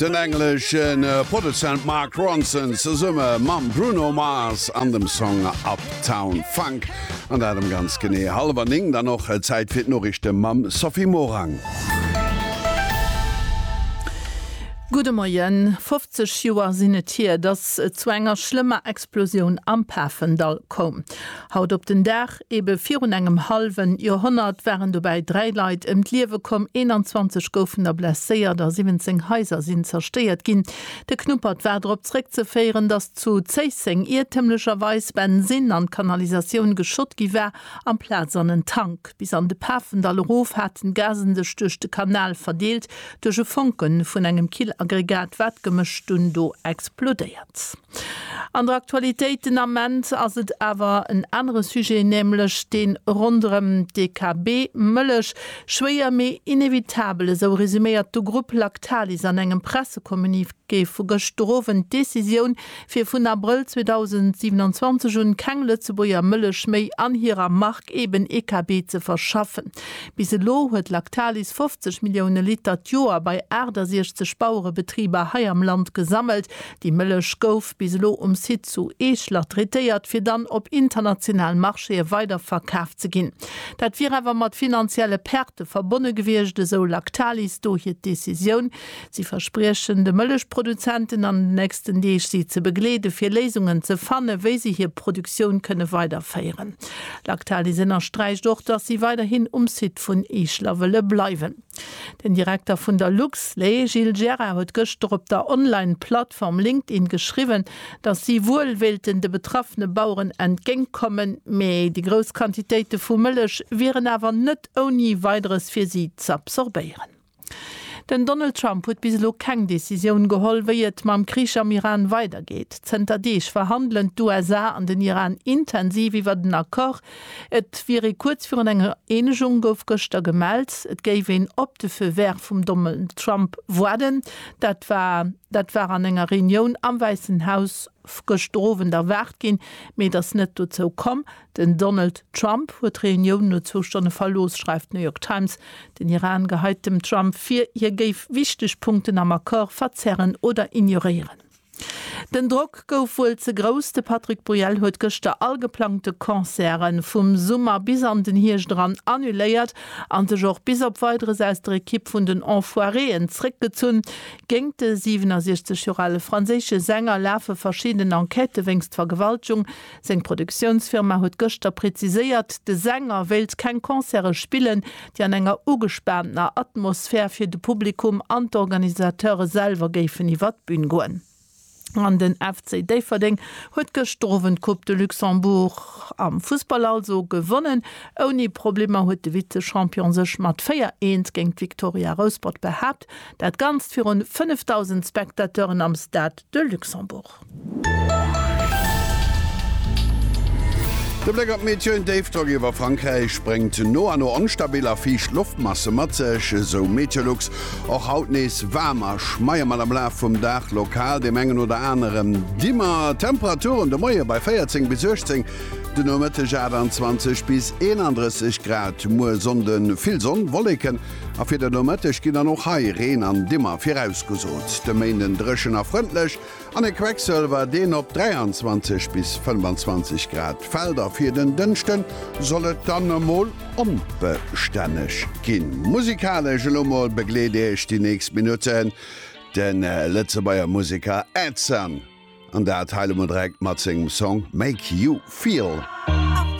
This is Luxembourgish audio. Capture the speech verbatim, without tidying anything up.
Den englischen äh, Produzent Mark Ronson ze summe Mam Bruno Mars an dem Song Uptown Funk an dem ganz gené halber Ning dann noch äh, Zeit fir Norrichte Mam Sophie Morang. Gute Morgen, fünfzig Joer sinnet hier, dass äh, zu enger schlimmer Explosion am Pfaffendal kom. Haut op den Dach ebe vier engem halben Jahrhundert wären du bei drei Leiit im Liewe kom einundzwanzig goufen der blesséiert, der siebzehn Häuser sind zersteiert gin. De knuppert wär op zrick ze feieren, dass zu Zeissing irrtümlicherweise ben Sinn an Kanalisation geschott giwer am Plätsernen Tank. Bis an de Pfaffendal Ruf hat den gasende stöchte Kanal verdeelt durch Funken vun engem Kiel Aggregat wat gemischt und do explodiert. An der Aktualitäten am Moment as het awer een andere Sujet nämlich den rundem D K B Mëllech schwéier méi inevitable so resümiert du Gruppe Lactalis an engem Pressekommuniké vu gestroven Decision fir vun April zweitausendsiebenundzwanzig hun keng Lützeburger Mëllech méi an hireer Mark eben E K B ze verschaffen. Bis lo huet Lactalis fünfzig Millionen Liter Joer bei Äder sechzig Bauure Betrieber hai am Land gesammelt. Die Mëllech gouf bis lo um Sit zu Eschler treiert fir dann op internationalen Marché weiter verkauft ze ginn. Dat wir awer mat finanzielle Perte verbonne gewirchte so Lactalis durch het Decision. Sie versprechen de Mëllechproduzenten an den nächsten Deeg sie ze beglede fir Lesungen ze fanne, wéi sie hier Produktion könne weiterfeieren. Lactalis innnerstreicht doch, dass sie weiterhin um Sit vun Eschler wëlle bleiwen. Den Direktor vun der Luxley Gilles Gerard huet gestern op der Online-Plattform LinkedIn geschrieben, dass sie wohlwilten de betroffene Bauern entgegenkommen, méi die Großquantitäten vu Mëllech wären aber net oni weiteres für sie zu absorbieren. Den Donald Trump hat bis lo keng Decision geholl, wie et mam Krieg am Iran weitergeht. Zter Deeg verhandeln d'U S A an den Iran intensiv iwwer den Akkor. Et wäre kurz für enger Einigung gouf gëster gemeldt. Et géif en op de Verwehr vum Donald Trump worden. Dat war, dat war an enger Reunion am Weißen Haus gestroven der Wert gin, méi das net zo kom. Den Donald Trump huet Reunion no Zustande verlos, schreibt New York Times. Den Iran gehalt dem Trump fir hier geif wichtig Punkten am Akkor verzerren oder ignorieren. Den Druck gouf wohl ze großte Patrick Bruel huet gëster allgeplante Konzeren vum Summer bis an den Hirsch dran annuléiert, an de joch bis op weitere aus der Ekipp vun den Enfoireen zrick gezun, géng de siebenundsechzig Jahre franzésche Sänger läfe verschiedene Enquete wéngst Vergewaltung. Seng Produktionsfirma huet gëster preziséiert, de Sänger wild kein Konzere spielen, die an enger ugesperrter Atmosphär fir de Publikum an d'Organisateure selber géifen iwwer d'Bün goen. An den F C Deverding huet gestroven Coupe de Luxembourg am Fußball also gewonnen. Oni Probleme huet de Vize-Champion sech mat vier eins gegen Victoria Rosport behabt, dat ganz für rund fünftausend Spektateuren am Stade de Luxembourg. De Black Mädchen Dave Tog iwwer Frankreich sprengt no an no anstabiler Fisch Luftmasse matzech so Meteorlux och hautnees wärmer schmeier mal am Laf vum Dach lokal de Mengen oder anderem Dimmer Temperaturen de Moier bei vierzehn bis sechzehn de Nomente zwanzig bis einunddreißig Grad mo sonden vill Sonn wolleken a fir der Nometech ginn er noch hai Reen an Dimmer firausgesot. De meinen dreschen a frontndlech an e Quecksel war den op dreiundzwanzig bis fünfundzwanzig Grad. Felder fir den Dënchten sollet dann moll onbestännech ginn. Musikalisch Lommel begledeich die nächst Minuten den äh, Letzebauer Musiker Edson. An der Teile modrekt mat segem Song Make You Feel.